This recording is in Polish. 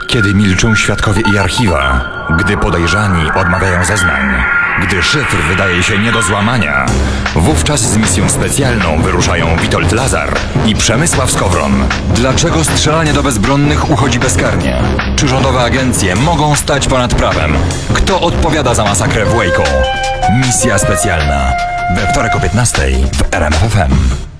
Kiedy milczą świadkowie i archiwa, gdy podejrzani odmawiają zeznań, gdy szyfr wydaje się nie do złamania, wówczas z misją specjalną wyruszają Witold Lazar i Przemysław Skowron. Dlaczego strzelanie do bezbronnych uchodzi bezkarnie? Czy rządowe agencje mogą stać ponad prawem? Kto odpowiada za masakrę w Waco? Misja specjalna. We wtorek o 15 w RMF FM.